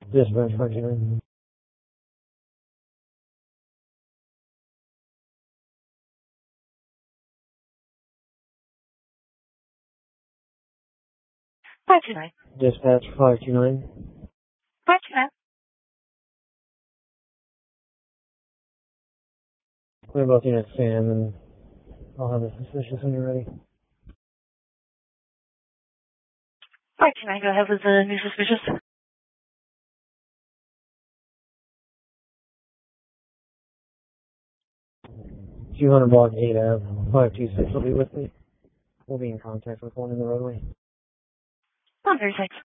Dispatch 529. Dispatch 529. Clear both units, Sam, and I'll have the suspicious when you're ready. 529, go ahead with the new suspicious. 200 block 8 Ave, 526 will be with me. We'll be in contact with one in the roadway. 136.